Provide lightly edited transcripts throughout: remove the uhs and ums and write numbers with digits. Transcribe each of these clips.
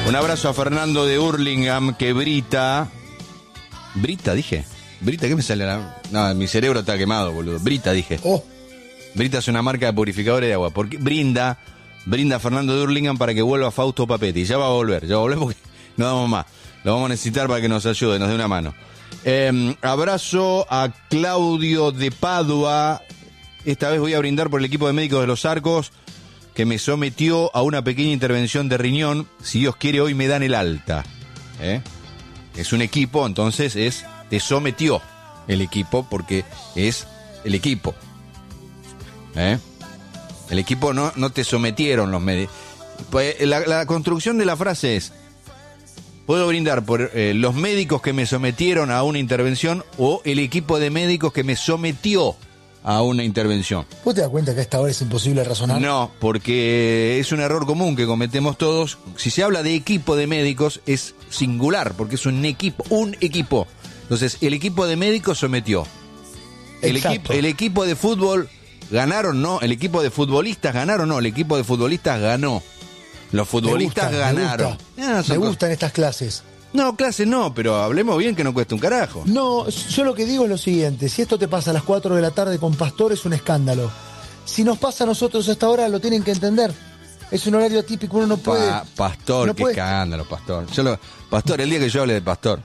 Un abrazo a Fernando de Hurlingham que Brita, dije. Brita, ¿qué me sale? No, mi cerebro está quemado, boludo. Brita, dije. Brita es una marca de purificadores de agua. Porque brinda Fernando de Hurlingham para que vuelva Fausto Papetti. Ya va a volver porque no damos más. Lo vamos a necesitar para que nos ayude, nos dé una mano. Abrazo a Claudio de Padua. Esta vez voy a brindar por el equipo de médicos de Los Arcos, que me sometió a una pequeña intervención de riñón. Si Dios quiere, hoy me dan el alta. Es un equipo, entonces te sometió el equipo, porque es el equipo. El equipo no te sometieron los médicos. Pues, la construcción de la frase es: puedo brindar por los médicos que me sometieron a una intervención o el equipo de médicos que me sometió a una intervención. ¿Vos te das cuenta que a esta hora es imposible razonar? No, porque es un error común que cometemos todos. Si se habla de equipo de médicos es singular, porque es un equipo. Entonces, el equipo de médicos sometió. El equipo de fútbol ganaron, no. El equipo de futbolistas ganaron, no. El equipo de futbolistas ganó. Los futbolistas ganaron. Me gustan estas clases. No, clases no, pero hablemos bien, que no cuesta un carajo. No, yo lo que digo es lo siguiente: si esto te pasa a las 4 de la tarde con Pastor, es un escándalo. Si nos pasa a nosotros a esta hora, lo tienen que entender. Es un horario atípico, uno no puede... Pastor, qué escándalo, Pastor. Pastor, el día que yo hable de Pastor.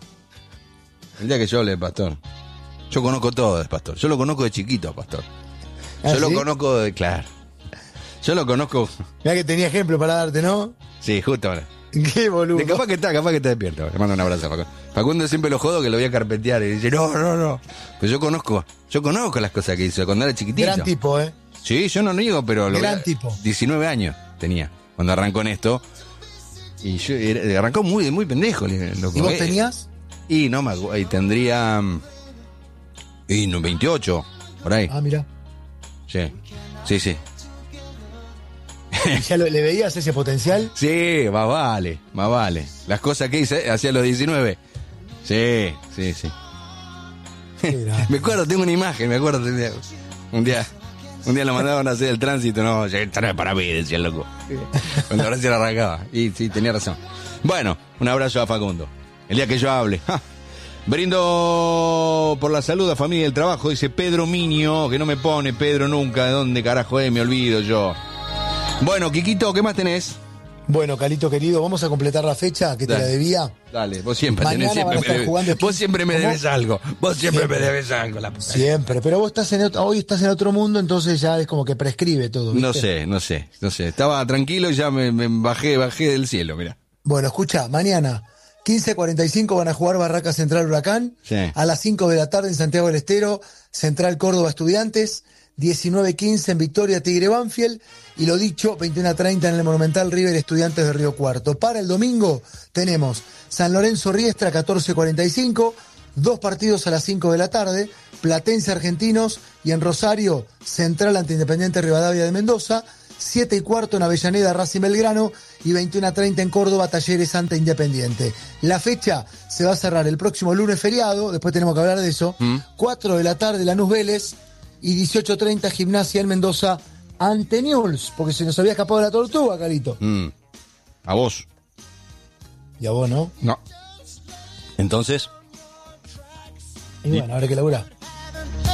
Yo conozco todo de Pastor. Yo lo conozco de chiquito, Pastor. Yo lo conozco de... Claro. Yo lo conozco... Mirá que tenía ejemplo para darte, ¿no? Sí, justo ahora. Qué boludo. Capaz que está despierto. Le mando un abrazo a Facundo. Facundo siempre lo jodo que lo voy a carpetear y dice, no. Pero yo conozco las cosas que hizo cuando era chiquitito. Gran tipo, Sí, yo no niego, pero... Gran tipo. 19 años tenía cuando arrancó en esto. Y yo arrancó muy pendejo. Loco. ¿Y vos tenías? Y no me acuerdo. Y tendría... 28, por ahí. Ah, mirá. Sí. ¿Y ya le veías ese potencial? Sí, más vale. Las cosas que hice hacia los 19. Sí. Me acuerdo, tengo una imagen, un día lo mandaban a hacer el tránsito, no, esta no es para mí, decía el loco. Cuando ahora se la arrancaba. Y sí, tenía razón. Bueno, un abrazo a Facundo. El día que yo hable. Brindo por la salud a familia y el trabajo, dice Pedro Miño, que no me pone Pedro nunca, ¿de dónde carajo es? Me olvido yo. Bueno, Quiquito, ¿qué más tenés? Bueno, Calito querido, vamos a completar la fecha que te la debía. Dale, vos siempre Mañana vos siempre me debes algo. Me debes algo, la puta. Siempre, pero vos hoy estás en otro mundo, entonces ya es como que prescribe todo, ¿viste? No sé. Estaba tranquilo y ya me bajé del cielo, mirá. Bueno, escucha, mañana 15:45 van a jugar Barraca Central Huracán. Sí. A las 5 de la tarde en Santiago del Estero, Central Córdoba Estudiantes. 19:15 en Victoria Tigre Banfield. Y lo dicho, 21:30 en el Monumental River Estudiantes de Río Cuarto. Para el domingo tenemos San Lorenzo Riestra 14:45, 2 partidos a las 5 de la tarde, Platense Argentinos, y en Rosario Central ante Independiente Rivadavia de Mendoza, 7:15 en Avellaneda Racing Belgrano y 21:30 en Córdoba Talleres ante Independiente. La fecha se va a cerrar el próximo lunes feriado, después tenemos que hablar de eso, 4 de la tarde Lanús Vélez y 18:30 Gimnasia en Mendoza ante Newell's, porque se nos había escapado la tortuga, Carito. A vos. ¿Y a vos no? No. Entonces... Y bueno, habrá que laburar.